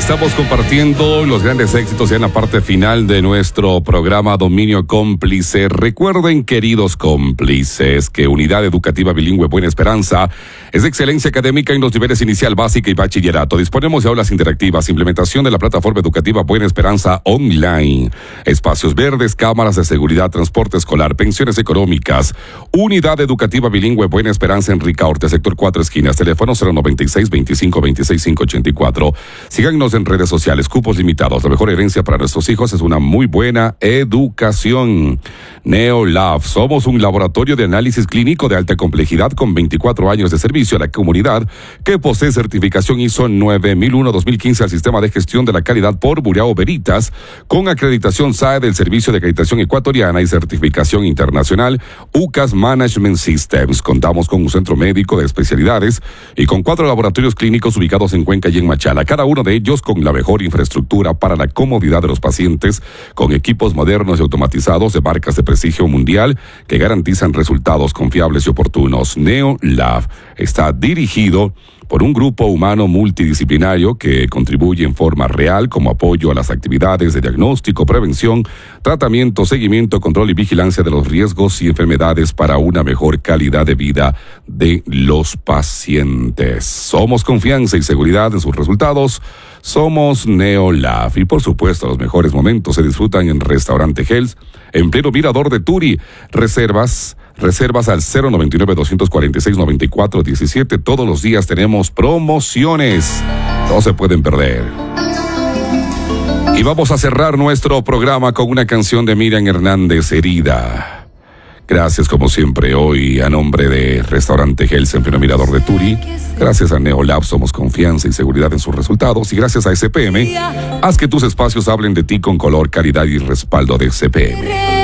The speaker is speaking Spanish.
Estamos compartiendo los grandes éxitos ya en la parte final de nuestro programa Dominio Cómplice. Recuerden, queridos cómplices, que Unidad Educativa Bilingüe Buena Esperanza es de excelencia académica en los niveles inicial, básica y bachillerato. Disponemos de aulas interactivas, implementación de la plataforma educativa Buena Esperanza online, espacios verdes, cámaras de seguridad, transporte escolar, pensiones económicas. Unidad Educativa Bilingüe Buena Esperanza en Ricaurte, sector 4 esquinas, teléfono 096 25 26 584. Síganos en redes sociales, cupos limitados. La mejor herencia para nuestros hijos es una muy buena educación. NeoLab, somos un laboratorio de análisis clínico de alta complejidad con 24 años de servicio a la comunidad que posee certificación ISO 9001-2015 al sistema de gestión de la calidad por Bureau Veritas, con acreditación SAE del Servicio de Acreditación Ecuatoriana y certificación internacional UCAS Management Systems. Contamos con un centro médico de especialidades y con 4 laboratorios clínicos ubicados en Cuenca y en Machala, cada uno de ellos con la mejor infraestructura para la comodidad de los pacientes, con equipos modernos y automatizados de marcas de prestigio mundial que garantizan resultados confiables y oportunos. NeoLab está dirigido por un grupo humano multidisciplinario que contribuye en forma real como apoyo a las actividades de diagnóstico, prevención, tratamiento, seguimiento, control y vigilancia de los riesgos y enfermedades para una mejor calidad de vida de los pacientes. Somos confianza y seguridad en sus resultados. Somos NeoLab. Y por supuesto, los mejores momentos se disfrutan en Restaurante Health, en pleno Mirador de Turi. Reservas al 099-246-9417. Todos los días tenemos promociones. No se pueden perder. Y vamos a cerrar nuestro programa con una canción de Miriam Hernández, Herida. Gracias, como siempre, hoy a nombre de Restaurante Health en pleno Mirador de Turi. Gracias a NeoLab, somos confianza y seguridad en sus resultados. Y gracias a SPM, haz que tus espacios hablen de ti con color, calidad y respaldo de SPM.